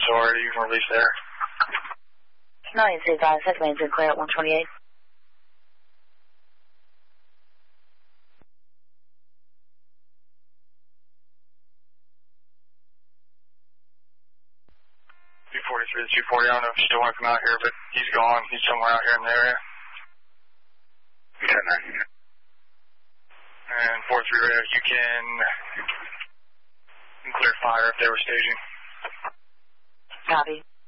authority. You can release there. 925, second lane's in clear at 128. The 240, I don't know if you still want to come out here, but he's gone. He's somewhere out here in the area. 10-9. And 4-3 radio, you can clear fire if they were staging. Copy.